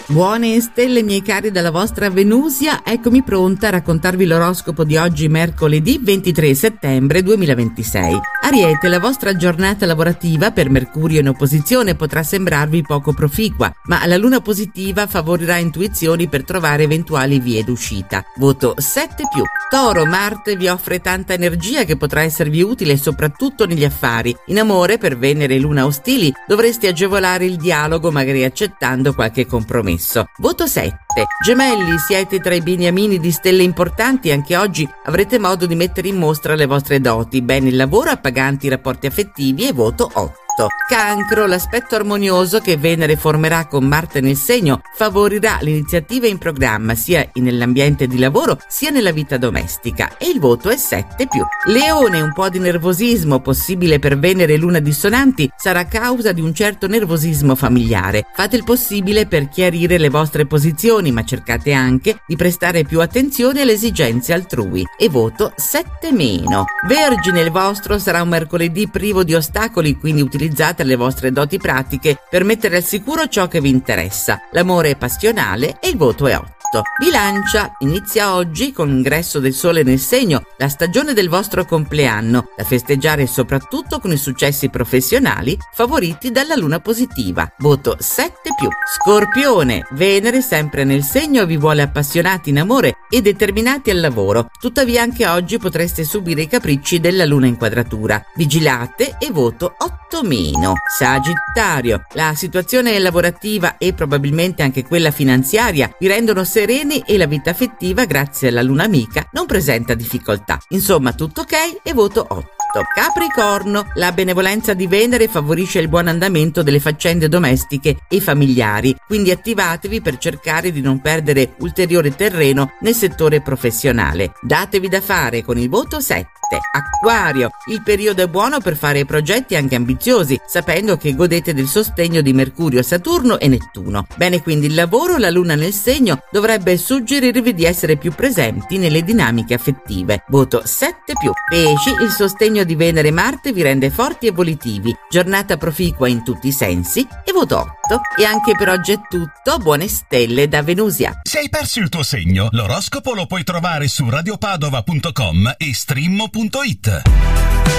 Buone stelle miei cari dalla vostra Venusia, eccomi pronta a raccontarvi l'oroscopo di oggi mercoledì 23 settembre 2026. Ariete, la vostra giornata lavorativa per Mercurio in opposizione potrà sembrarvi poco proficua, ma la luna positiva favorirà intuizioni per trovare eventuali vie d'uscita. Voto 7+. Toro, Marte vi offre tanta energia che potrà esservi utile soprattutto negli affari. In amore, per Venere e Luna ostili, dovreste agevolare il dialogo magari accettando qualche compromesso. Voto 7. Gemelli, siete tra i beniamini di stelle importanti e anche oggi avrete modo di mettere in mostra le vostre doti, bene il lavoro, appaganti i rapporti affettivi e voto 8. Cancro, l'aspetto armonioso che Venere formerà con Marte nel segno favorirà l'iniziativa in programma sia nell'ambiente di lavoro sia nella vita domestica e il voto è 7+. Leone, un po' di nervosismo possibile per Venere e Luna dissonanti sarà a causa di un certo nervosismo familiare. Fate il possibile per chiarire le vostre posizioni, ma cercate anche di prestare più attenzione alle esigenze altrui e voto 7-. Vergine, il vostro sarà un mercoledì privo di ostacoli, quindi utilizzate le vostre doti pratiche per mettere al sicuro ciò che vi interessa. L'amore è passionale e il voto è 8. Bilancia, inizia oggi con l'ingresso del sole nel segno la stagione del vostro compleanno, da festeggiare soprattutto con i successi professionali favoriti dalla luna positiva. Voto 7+. Scorpione, Venere sempre nel segno vi vuole appassionati in amore e determinati al lavoro, tuttavia anche oggi potreste subire i capricci della luna in quadratura. Vigilate e voto 8-. Sagittario, la situazione lavorativa e probabilmente anche quella finanziaria vi rendono sereni e la vita affettiva, grazie alla luna amica, non presenta difficoltà. Insomma, tutto ok e voto 8. Capricorno, la benevolenza di Venere favorisce il buon andamento delle faccende domestiche e familiari, quindi attivatevi per cercare di non perdere ulteriore terreno nel settore professionale. Datevi da fare con il voto 7. Acquario, il periodo è buono per fare progetti anche ambiziosi, sapendo che godete del sostegno di Mercurio, Saturno e Nettuno. Bene, quindi il lavoro, la luna nel segno dovrebbe suggerirvi di essere più presenti nelle dinamiche affettive. Voto 7+. Pesci, il sostegno di Venere e Marte vi rende forti e volitivi, giornata proficua in tutti i sensi e voto 8. E anche per oggi è tutto, buone stelle da Venusia. Se hai perso il tuo segno, l'oroscopo lo puoi trovare su radiopadova.com e stream.it.